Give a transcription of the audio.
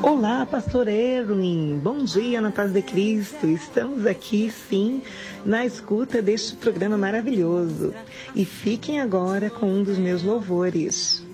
Olá, pastor Erwin. Bom dia na paz de Cristo. Estamos aqui, sim, na escuta deste programa maravilhoso. E fiquem agora com um dos meus louvores.